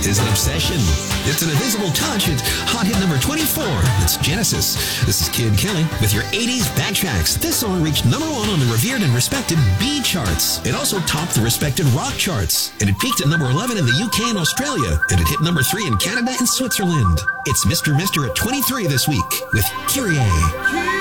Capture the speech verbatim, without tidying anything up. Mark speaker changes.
Speaker 1: is an obsession. It's an invisible touch. It's hot hit number twenty-four. It's Genesis. This is Kid Kelly with your eighties Backtracks. This song reached number one on the revered and respected B charts. It also topped the respected rock charts. And it peaked at number eleven in the U K and Australia. And it hit number three in Canada and Switzerland. It's Mister Mister at twenty-three this week with Kyrie.